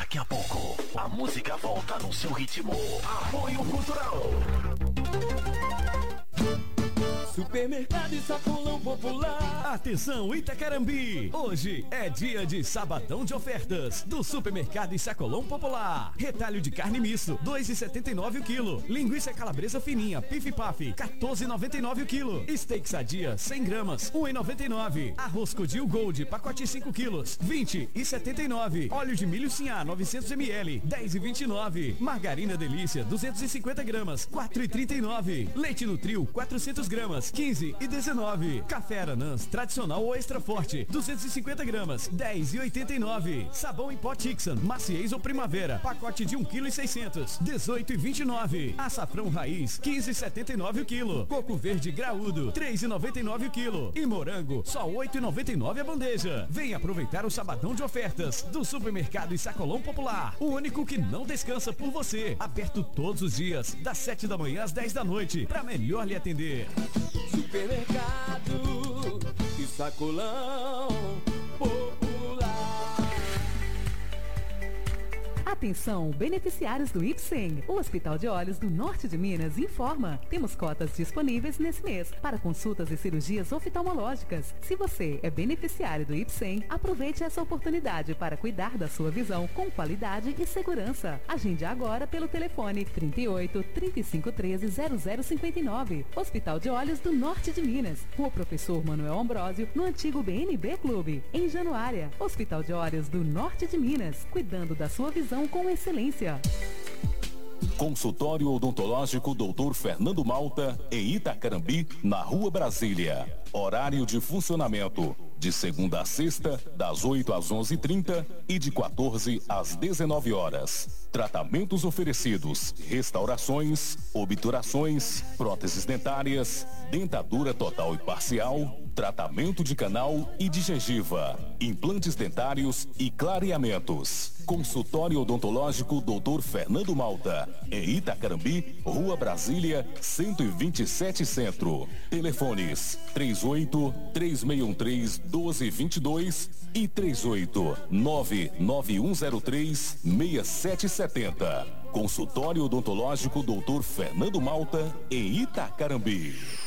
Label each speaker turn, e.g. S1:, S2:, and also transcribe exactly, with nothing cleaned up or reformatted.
S1: Daqui a pouco, a música volta no seu ritmo. Apoio Cultural.
S2: Supermercado e Sacolão Popular.
S3: Atenção, Itacarambi! Hoje é dia de sabadão de ofertas do Supermercado e Sacolão Popular. Retalho de carne misto, dois reais e setenta e nove o quilo. Linguiça calabresa fininha, Pif Paf, quatorze reais e noventa e nove o quilo. Steak sadia, cem gramas, um real e noventa e nove. Arroz Codil Gold, pacote cinco quilos, vinte reais e setenta e nove. Óleo de milho Sinhá, novecentos mililitros, dez reais e vinte e nove. Margarina Delícia, duzentos e cinquenta gramas, quatro reais e trinta e nove. Leite Nutril, quatrocentos gramas, quinze reais e dezenove. Café Aranãs tradicional ou extra forte, duzentos e cinquenta gramas, dez reais e oitenta e nove. Sabão em pó Tixan, maciez ou primavera, pacote de um quilo e seiscentos, dezoito reais e vinte e nove. Açafrão raiz, quinze reais e setenta e nove o quilo. Coco verde graúdo, três reais e noventa e nove o quilo. E morango, só oito reais e noventa e nove a bandeja. Vem aproveitar o sabadão de ofertas do Supermercado e Sacolão Popular, o único que não descansa por você. Aberto todos os dias, das sete da manhã às dez da noite, para melhor lhe atender.
S2: Supermercado e Sacolão Popular.
S4: Atenção, beneficiários do I P S E M. O Hospital de Olhos do Norte de Minas informa. Temos cotas disponíveis nesse mês para consultas e cirurgias oftalmológicas. Se você é beneficiário do I P S E M, aproveite essa oportunidade para cuidar da sua visão com qualidade e segurança. Agende agora pelo telefone trinta e oito, trinta e cinco, treze, zero zero cinquenta e nove. Hospital de Olhos do Norte de Minas. Rua Professor Manuel Ambrósio, no antigo B N B Clube. Em Januária. Hospital de Olhos do Norte de Minas. Cuidando da sua visão com excelência.
S5: Consultório Odontológico doutor Fernando Malta, em Itacarambi, na Rua Brasília. Horário de funcionamento: de segunda a sexta, das oito às onze e trinta e de quatorze às dezenove horas. Tratamentos oferecidos: restaurações, obturações, próteses dentárias, dentadura total e parcial, tratamento de canal e de gengiva, implantes dentários e clareamentos. Consultório Odontológico doutor Fernando Malta, em Itacarambi, Rua Brasília, cento e vinte e sete Centro. Telefones três oito, três seis um três, um dois dois dois e três oito, nove nove um zero três, seis sete sete zero. Consultório Odontológico doutor Fernando Malta, em Itacarambi.